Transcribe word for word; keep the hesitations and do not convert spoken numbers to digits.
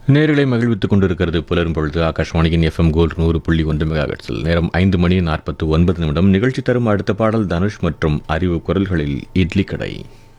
நேர்களை மகிழ்வித்துக் கொண்டிருக்கிறது புலரும் பொழுது ஆகாஷ்வாணியின் எஃப்எம் கோல்ட் நூறு புள்ளி ஒன்று மெகாஹெர்ட்ஸில் நேரம் ஐந்து மணி நாற்பத்து ஒன்பது நிமிடம். நிகழ்ச்சி தரும் அடுத்த பாடல் தனுஷ் மற்றும் அறிவு குரல்களில் இட்லி கடை.